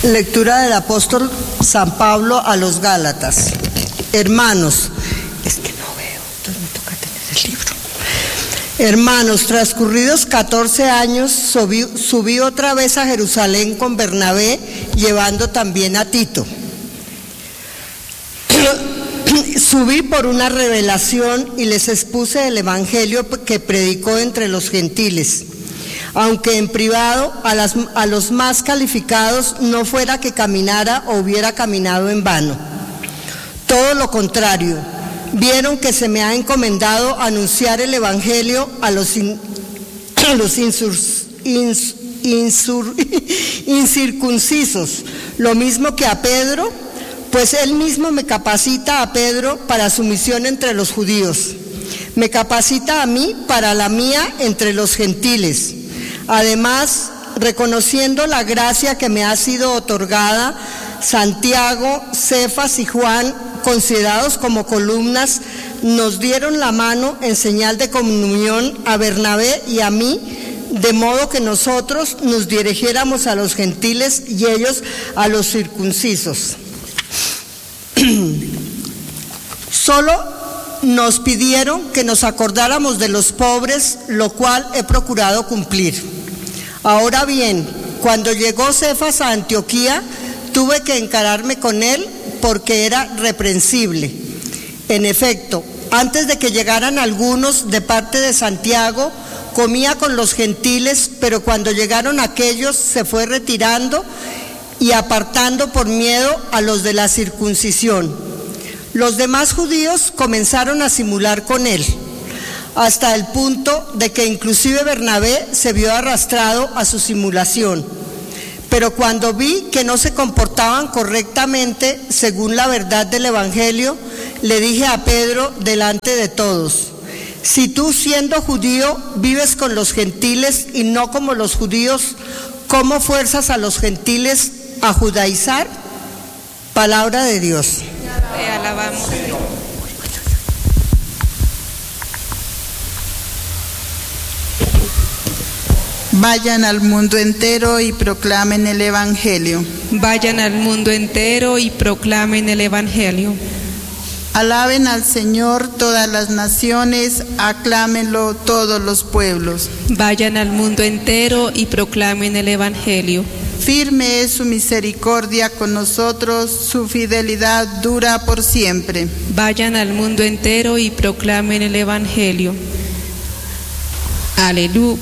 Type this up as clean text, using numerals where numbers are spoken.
Lectura del apóstol San Pablo a los Gálatas. Hermanos, es que no veo, entonces me toca tener el libro. Hermanos, transcurridos 14 años, subí otra vez a Jerusalén con Bernabé, llevando también a Tito. Subí por una revelación y les expuse el evangelio que predicó entre los gentiles. Aunque en privado a los más calificados no fuera que caminara o hubiera caminado en vano. Todo lo contrario, vieron que se me ha encomendado anunciar el evangelio a los incircuncisos, lo mismo que a Pedro, pues él mismo me capacita a Pedro para su misión entre los judíos. Me capacita a mí para la mía entre los gentiles. Además, reconociendo la gracia que me ha sido otorgada, Santiago, Cefas y Juan, considerados como columnas, nos dieron la mano en señal de comunión a Bernabé y a mí, de modo que nosotros nos dirigiéramos a los gentiles y ellos a los circuncisos. Solo nos pidieron que nos acordáramos de los pobres, lo cual he procurado cumplir. Ahora bien, cuando llegó Cefas a Antioquía, tuve que encararme con él porque era reprensible. En efecto, antes de que llegaran algunos de parte de Santiago, comía con los gentiles, pero cuando llegaron aquellos se fue retirando y apartando por miedo a los de la circuncisión. Los demás judíos comenzaron a simular con él, hasta el punto de que inclusive Bernabé se vio arrastrado a su simulación. Pero cuando vi que no se comportaban correctamente según la verdad del Evangelio, le dije a Pedro delante de todos: si tú, siendo judío, vives con los gentiles y no como los judíos, ¿cómo fuerzas a los gentiles a judaizar? Palabra de Dios. Te alabamos. Vayan al mundo entero y proclamen el Evangelio. Vayan al mundo entero y proclamen el Evangelio. Alaben al Señor todas las naciones, aclámenlo todos los pueblos. Vayan al mundo entero y proclamen el Evangelio. Firme es su misericordia con nosotros, su fidelidad dura por siempre. Vayan al mundo entero y proclamen el Evangelio. Aleluya.